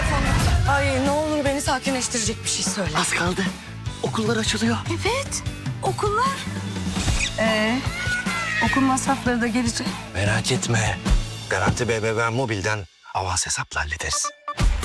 telefonu. Ay ne olur beni sakinleştirecek bir şey söyle. Az kaldı. Okullar açılıyor. Evet, okullar. Okul masrafları da gelecek. Merak etme. Garanti BBVA Mobil'den avans hesapla hallederiz.